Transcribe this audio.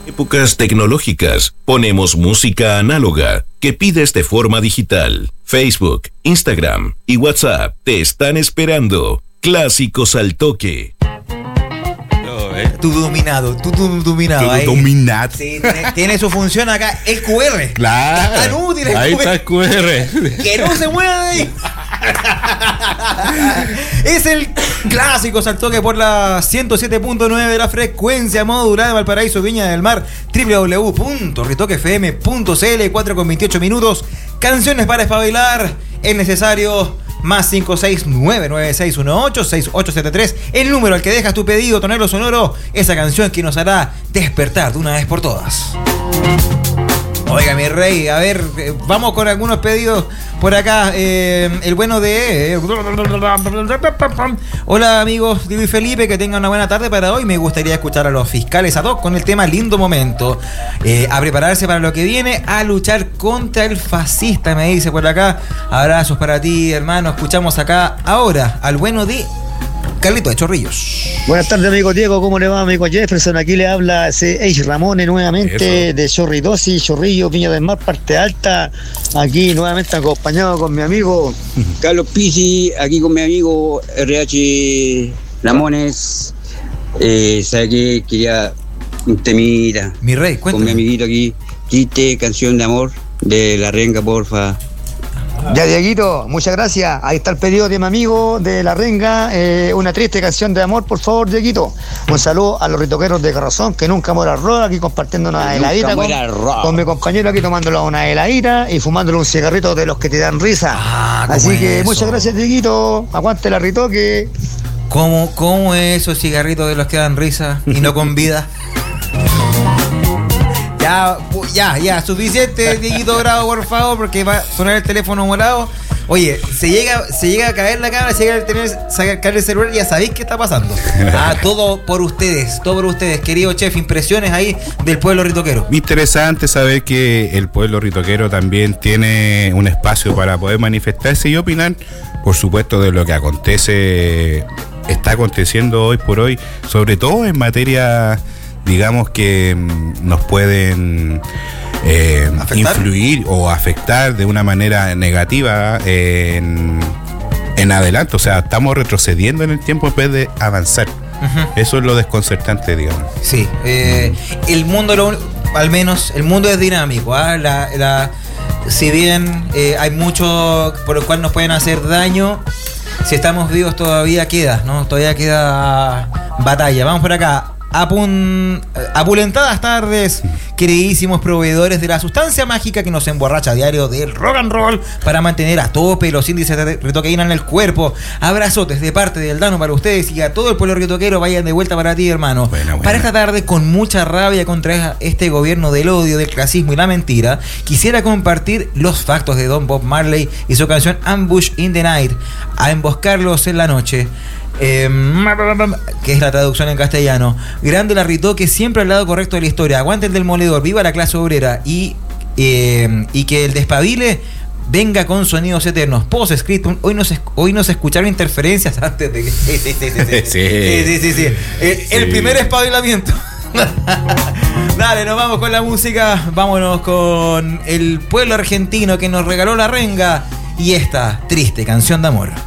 Épocas tecnológicas, ponemos música análoga que pides de forma digital. Facebook, Instagram y WhatsApp te están esperando. Clásicos al toque. Tu dominado. Sí, tiene su función acá. El QR. Claro. Es tan útil el ahí QR. está el QR. Que no se mueva de ahí. Es el Clásicos al toque por la 107.9 de la frecuencia modulada de Valparaíso, Viña del Mar. www.ritoquefm.cl. 4:28 minutos. Canciones para espabilar. Es necesario. Más 56996186873. El número al que dejas tu pedido, tonero sonoro. Esa canción que nos hará despertar de una vez por todas. Oiga, mi rey, a ver, vamos con algunos pedidos por acá. El bueno de... Hola amigos de Luis Felipe, que tengan una buena tarde para hoy. Me gustaría escuchar a los fiscales ad hoc con el tema Lindo Momento. A prepararse para lo que viene, a luchar contra el fascista, me dice por acá. Abrazos para ti, hermano. Escuchamos acá ahora al bueno de... Carlito de Chorrillos. Buenas tardes, amigo Diego. ¿Cómo le va, amigo Jefferson? Aquí le habla C.H. Ramones nuevamente. Eso. De Chorridosi, Chorrillo, Viña del Mar, parte alta. Aquí nuevamente acompañado con mi amigo Carlos Pizzi, aquí con mi amigo RH Ramones. ¿Sabe qué? Quería un temita. Mi rey, cuéntame. Con mi amiguito aquí. Chiste, canción de amor de La Renga, porfa. Ya, Dieguito, muchas gracias. Ahí está el pedido de mi amigo de La Renga. Una triste canción de amor, por favor, Dieguito. Un saludo a los ritoqueros de Corazón, que nunca muera el rock, aquí compartiendo una heladita con mi compañero aquí tomándolo una heladita y fumándole un cigarrito de los que te dan risa. Así que eso. Muchas gracias, Dieguito. Aguante la ritoque. ¿Cómo es esos cigarritos de los que dan risa y no con vida? Ya, suficiente, Dieguito Bravo, por favor, porque va a sonar el teléfono morado. Oye, se llega a caer la cámara, se llega a caer el celular, ya sabéis qué está pasando. Todo por ustedes, querido chef. Impresiones ahí del pueblo ritoquero. Interesante saber que el pueblo ritoquero también tiene un espacio para poder manifestarse y opinar, por supuesto, de lo que está aconteciendo hoy por hoy, sobre todo en materia, digamos, que nos pueden influir o afectar de una manera negativa en adelante. O sea, estamos retrocediendo en el tiempo en vez de avanzar. Uh-huh. Eso es lo desconcertante, digamos. Sí, el mundo, al menos, el mundo es dinámico. Si bien hay mucho por lo cual nos pueden hacer daño, si estamos vivos todavía queda, ¿no? Todavía queda batalla. Vamos por acá. Apulentadas tardes, queridísimos proveedores de la sustancia mágica que nos emborracha a diario del rock and roll para mantener a tope los índices de ritoqueína en el cuerpo. Abrazotes de parte del Dano para ustedes y a todo el pueblo ritoquero. Vayan de vuelta para ti, hermano. Buena. Para esta tarde, con mucha rabia contra este gobierno del odio, del clasismo y la mentira, quisiera compartir los factos de Don Bob Marley y su canción Ambush in the Night, a emboscarlos en la noche. Que es la traducción en castellano. Grande la Ritoque, siempre al lado correcto de la historia. Aguante el del moledor, viva la clase obrera. Y que el despabile venga con sonidos eternos. Post-script, hoy no se escucharon interferencias antes de que... Sí. El primer espabilamiento. Dale, nos vamos con la música. Vámonos con el pueblo argentino que nos regaló La Renga y esta triste canción de amor.